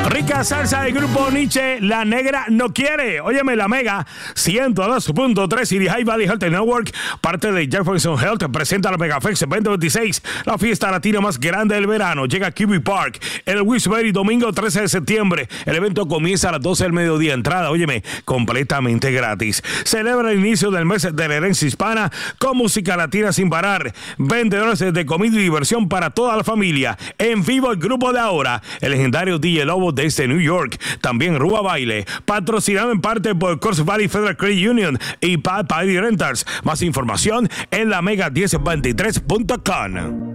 Rica salsa del grupo Nietzsche, La Negra No Quiere. Óyeme, la Mega 102.3 y High Valley Health Network, parte de Jefferson Health, presenta la Megafest 2026, la fiesta latina más grande del verano. Llega a Kiwi Park el Wisberry, domingo 13 de septiembre. El evento comienza a las 12 del mediodía. Entrada, óyeme, completamente gratis. Celebra el inicio del mes de la herencia hispana con música latina sin parar. Vendedores de comida y diversión para toda la familia. En vivo el grupo de ahora, el legendario DJ Lobo desde New York. También Rúa Baile, patrocinado en parte por Coast Valley Federal Credit Union y Party Rentals. Más información en la mega1023.com.